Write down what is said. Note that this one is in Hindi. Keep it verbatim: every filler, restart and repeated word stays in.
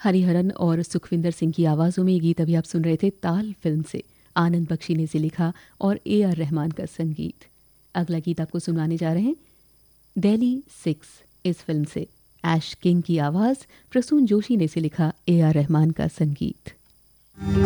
हरिहरन और सुखविंदर सिंह की आवाज़ों में ये गीत अभी आप सुन रहे थे ताल फिल्म से। आनंद बख्शी ने इसे लिखा और ए आर रहमान का संगीत। अगला गीत आपको सुनाने जा रहे हैं दिल्ली सिक्स इस फिल्म से। ऐश किंग की आवाज़, प्रसून जोशी ने इसे लिखा, ए आर रहमान का संगीत।